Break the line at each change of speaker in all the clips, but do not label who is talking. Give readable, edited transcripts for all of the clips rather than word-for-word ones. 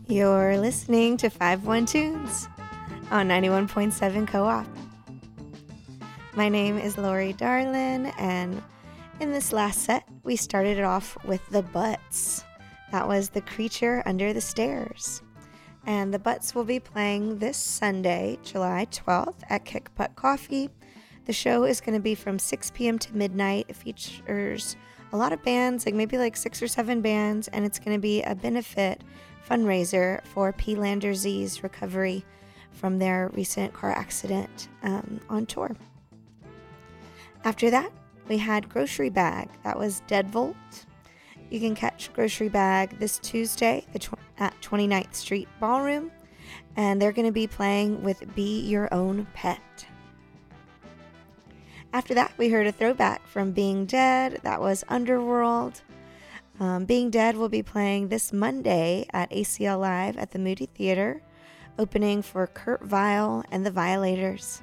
You're listening to 5-1 Tunes on 91.7 Co-op. My name is Lori Darlin, and in this last set, we started it off with The Butts. That was The Creature Under the Stairs. And The Butts will be playing this Sunday, July 12th at Kick Butt Coffee. The show is going to be from 6 p.m. to midnight. It features a lot of bands, maybe 6 or 7 bands, and it's going to be a benefit fundraiser for P. Z's recovery from their recent car accident on tour. After that, we had Grocery Bag. That was Deadvolt. You can catch Grocery Bag this Tuesday at 29th Street Ballroom, and they're going to be playing with Be Your Own Pet. After that, we heard a throwback from Being Dead. That was Underworld. Being Dead will be playing this Monday at ACL Live at the Moody Theater, opening for Kurt Vile and the Violators.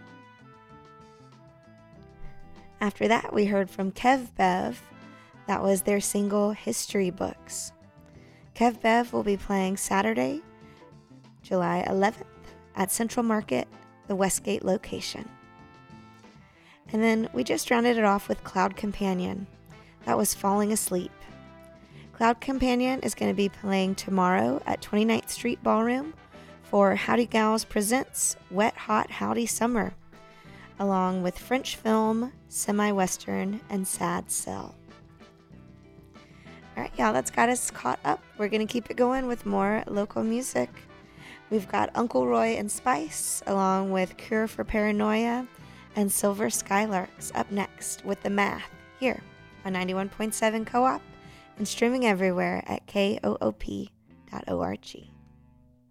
After that, we heard from Kev Bev. That was their single History Books. Kev Bev will be playing Saturday, July 11th at Central Market, the Westgate location. And then we just rounded it off with Cloud Companion. That was Falling Asleep. Cloud Companion is going to be playing tomorrow at 29th Street Ballroom for Howdy Gals Presents Wet Hot Howdy Summer, along with French Film, Semi-Western, and Sad Cell. All right, y'all, that's got us caught up. We're going to keep it going with more local music. We've got Uncle Roy and Spice, along with Cure for Paranoia and Silver Skylarks up next with The Math here on 91.7 Co-op and streaming everywhere at koop.org.